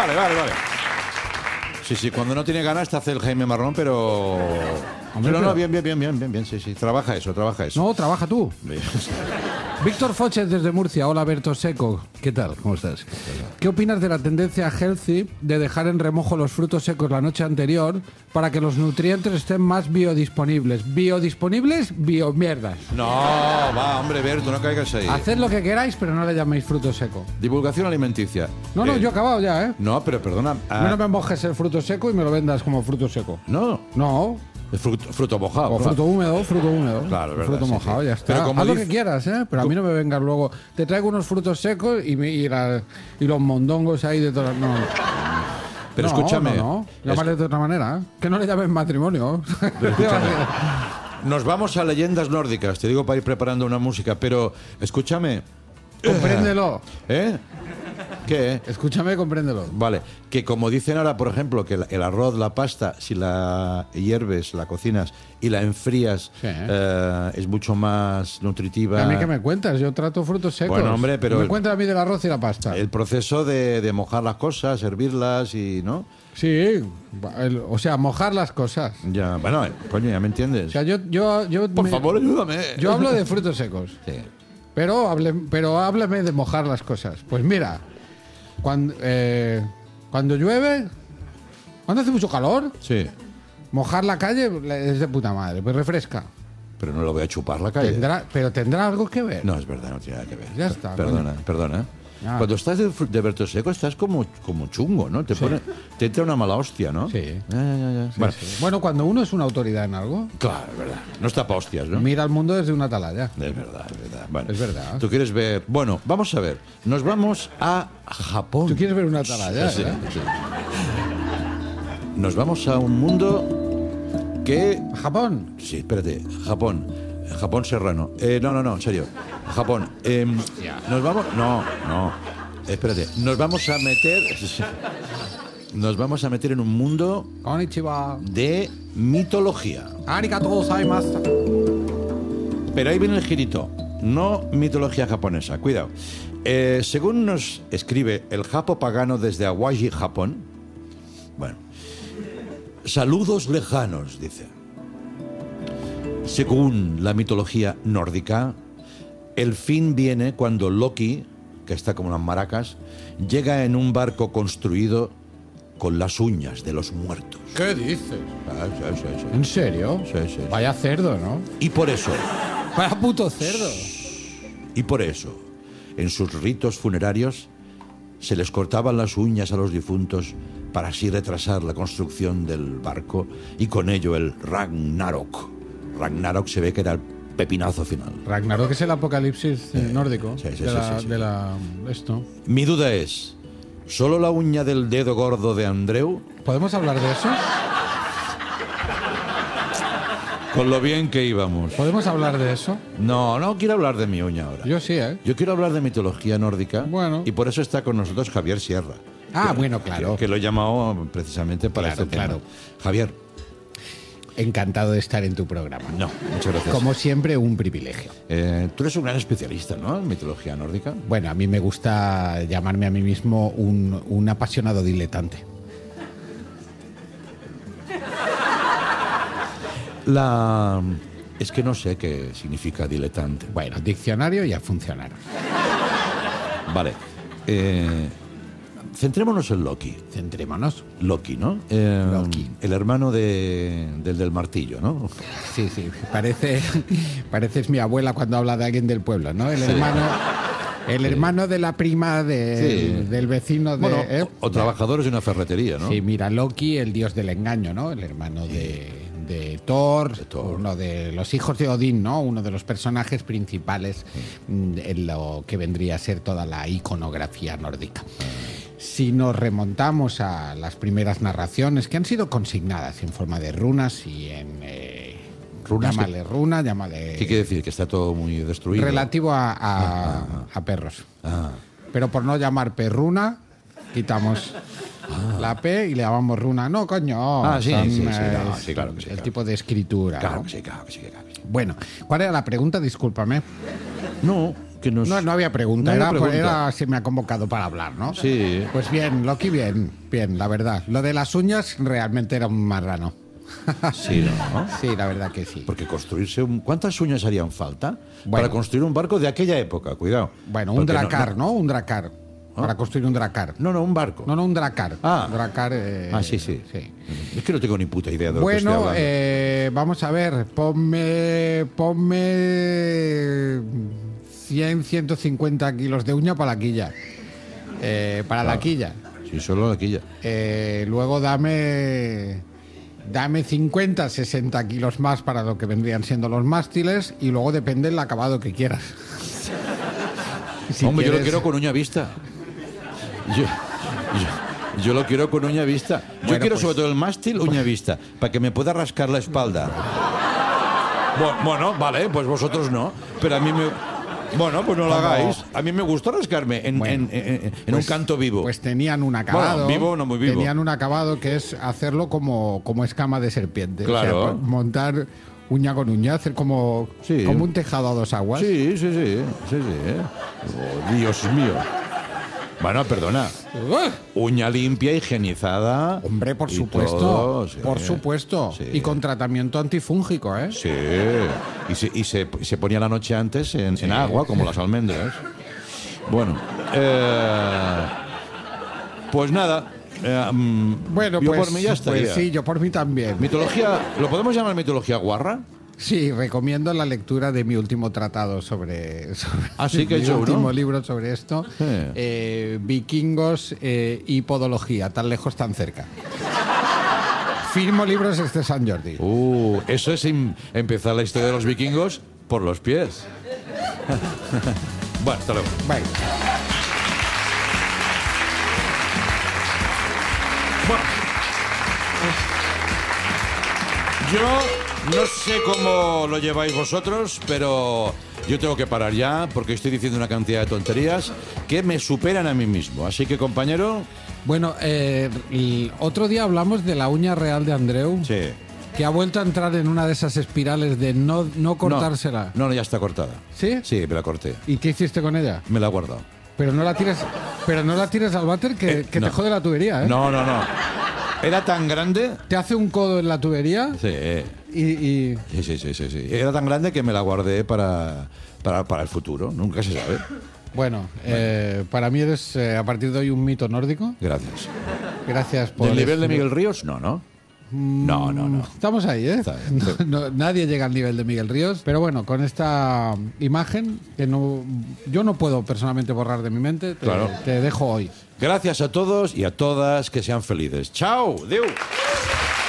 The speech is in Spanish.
Vale. Sí, cuando no tiene ganas te hace el Jaime Marrón, pero... Hombre, no, bien, sí. Trabaja eso. No, trabaja tú. Víctor Foches desde Murcia. Hola, Berto Seco. ¿Qué tal? ¿Cómo estás? ¿Qué opinas de la tendencia healthy de dejar en remojo los frutos secos la noche anterior para que los nutrientes estén más biodisponibles? ¿Biodisponibles? Biomierdas. No, va, hombre, Berto, no caigas ahí. Haced lo que queráis, pero no le llaméis fruto seco. Divulgación alimenticia. No, yo he acabado ya, ¿eh? No, pero perdona. No me mojes el fruto seco y me lo vendas como fruto seco. No. Es fruto mojado. O fruto húmedo. Claro, es verdad. Fruto mojado, ya está. Haz lo que quieras, ¿eh? Pero a mí no me vengas luego. Te traigo unos frutos secos y los mondongos ahí de todas. No. Pero escúchame. No. Llámale de otra manera, ¿eh? Que no le llames matrimonio. Nos vamos a leyendas nórdicas, te digo para ir preparando una música, pero escúchame. Compréndelo. ¿Eh? ¿Qué? Escúchame, compréndelo. Vale, que como dicen ahora, por ejemplo, que el arroz, la pasta, si la hierves, la cocinas y la enfrías, sí. Es mucho más nutritiva. ¿A mí qué me cuentas? Yo trato frutos secos. Bueno, hombre, pero... Me cuentas a mí del arroz y la pasta. El proceso de mojar las cosas, hervirlas y... ¿no? Sí, o sea, mojar las cosas. Ya, bueno, coño, ya me entiendes. O sea, yo Por favor, ayúdame. Yo hablo de frutos secos. Sí. Pero háblame de mojar las cosas. Pues mira, cuando llueve, cuando hace mucho calor, sí, mojar la calle es de puta madre, pues refresca. Pero no lo voy a chupar la calle. ¿Tendrá algo que ver? No, es verdad, no tiene nada que ver. Ya está. Perdona. Ah. Cuando estás de Berto Seco estás como chungo, ¿no? Te entra una mala hostia, ¿no? Sí. Ya. Sí, sí. Bueno, cuando uno es una autoridad en algo... Claro, es verdad. No está pa' hostias, ¿no? Mira el mundo desde una atalaya. Es verdad. Bueno, es verdad. ¿Tú quieres ver...? Bueno, vamos a ver. Nos vamos a Japón. ¿Tú quieres ver una atalaya? Sí. Nos vamos a un mundo que... ¿Japón? Sí, espérate. Japón serrano. No, en serio. Japón. Nos vamos... No. Espérate. Nos vamos a meter en un mundo... Konnichiwa. De mitología. Arigatou gozaimasu. Pero ahí viene el girito. No mitología japonesa. Cuidado. Según nos escribe el Japo Pagano desde Awaji, Japón. Bueno. Saludos lejanos, dice. Según la mitología nórdica, el fin viene cuando Loki, que está como las maracas, llega en un barco construido con las uñas de los muertos. ¿Qué dices? Sí. ¿En serio? Sí. Vaya cerdo, ¿no? Y por eso... Vaya puto cerdo. Y por eso, en sus ritos funerarios, se les cortaban las uñas a los difuntos para así retrasar la construcción del barco y con ello el Ragnarok. Ragnarok se ve que era el pepinazo final. Ragnarok es el apocalipsis nórdico. Sí. Esto. Mi duda es, ¿solo la uña del dedo gordo de Andreu? ¿Podemos hablar de eso? Con lo bien que íbamos. ¿Podemos hablar de eso? No quiero hablar de mi uña ahora. Yo sí, ¿eh? Yo quiero hablar de mitología nórdica. Bueno. Y por eso está con nosotros Javier Sierra. Bueno, claro. Que lo he llamado precisamente para este tema. Claro. Javier. Encantado de estar en tu programa. No, muchas gracias. Como siempre, un privilegio. Tú eres un gran especialista, ¿no? En mitología nórdica. Bueno, a mí me gusta llamarme a mí mismo un apasionado diletante. Es que no sé qué significa diletante. Bueno, diccionario y a funcionar. Vale. Centrémonos en Loki. Centrémonos. Loki, ¿no? Loki. El hermano del martillo, ¿no? Sí. Pareces mi abuela cuando habla de alguien del pueblo, ¿no? El hermano de la prima del vecino de... Bueno, o trabajadores de una ferretería, ¿no? Sí, mira, Loki, el dios del engaño, ¿no? El hermano de Thor, uno de los hijos de Odín, ¿no? Uno de los personajes principales en lo que vendría a ser toda la iconografía nórdica. Si nos remontamos a las primeras narraciones que han sido consignadas en forma de runas y en... llámale runa, llámale... ¿Qué quiere decir? Que está todo muy destruido. Relativo a perros. Pero por no llamar perruna, quitamos la P y le llamamos runa. No, coño. Sí, claro que sí. El tipo de escritura. Claro ¿no? que sí. Bueno, ¿cuál era la pregunta? Discúlpame. No, que nos... No había pregunta, no había pregunta. Era se me ha convocado para hablar, ¿no? Sí. Pues bien, Loki, bien, la verdad. Lo de las uñas realmente era un marrano. Sí, ¿no? Sí, la verdad que sí. Porque construirse ¿cuántas uñas harían falta Bueno. para construir un barco de aquella época? Cuidado. Bueno, un Porque dracar, ¿no? Un dracar. Para construir un dracar. No, un barco. No, un dracar. Ah. Dracar, Sí. Es que no tengo ni puta idea de lo que estoy bueno, hablando. vamos a ver. Ponme 100, 150 kilos de uña para la quilla. Para la quilla. Sí, solo la quilla. Luego dame 50, 60 kilos más para lo que vendrían siendo los mástiles y luego depende del acabado que quieras. Si Hombre, yo lo quieres- quiero con uña vista. Yo lo quiero con uña vista. Yo Bueno, quiero pues- sobre todo el mástil uña vista, para que me pueda rascar la espalda. Bueno, vale, pues vosotros no. Pero a mí me... Bueno, pues no lo Como- hagáis. A mí me gusta rascarme en un canto vivo. Pues tenían un acabado. Bueno, vivo, no muy vivo. Tenían un acabado que es hacerlo como escama de serpiente. Claro. O sea, montar uña con uña, hacer como Sí. un tejado a dos aguas. Sí. Oh, Dios mío. Bueno, perdona. Uña limpia, higienizada. Hombre, por y supuesto. todo, sí. Por supuesto. Sí. Y con tratamiento antifúngico, ¿eh? Sí. Y se ponía la noche antes en agua, como las almendras. Bueno. Pues nada. Bueno, yo pues, por mí ya estaría. pues sí, yo por mí también. Mitología, ¿lo podemos llamar mitología guarra? Sí, recomiendo la lectura de mi último tratado sobre Ah, sí, que he mi hecho último uno. libro sobre esto. Sí. Vikingos y podología, tan lejos, tan cerca. Firmo libros este San Jordi. Eso es empezar la historia de los vikingos por los pies. Bueno, hasta luego. Bueno, Yo no sé cómo lo lleváis vosotros, pero yo tengo que parar ya porque estoy diciendo una cantidad de tonterías que me superan a mí mismo. Así que, compañero, bueno, el otro día hablamos de la uña real de Andreu, sí. que ha vuelto a entrar en una de esas espirales de no cortársela. No, ya está cortada. ¿Sí? Sí, me la corté. ¿Y qué hiciste con ella? Me la he guardado. Pero no la tires al váter que no. te jode la tubería, ¿eh? No. Era tan grande. Te hace un codo en la tubería Sí. y Sí. Era tan grande que me la guardé para el futuro. Nunca se sabe. bueno, para mí eres a partir de hoy un mito nórdico. Gracias. Gracias por... ¿Del nivel de Miguel Ríos? No. No. Estamos ahí, ¿eh? Está bien. Nadie llega al nivel de Miguel Ríos. Pero bueno, con esta imagen que yo no puedo personalmente borrar de mi mente, Claro. te dejo hoy. Gracias a todos y a todas, que sean felices. ¡Chao! ¡Deu!